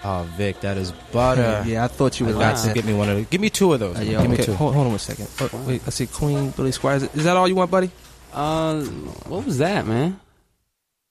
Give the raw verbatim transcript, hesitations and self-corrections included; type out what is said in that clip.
Oh, Vic, that is butter. Yeah, I thought you would got like to that. give me one of those. Give me two of those. Uh, yeah, give okay. me two. Hold, hold on one second. Oh, wait, I see Queen Billy Squires. Is that all you want, buddy? Uh, what was that, man?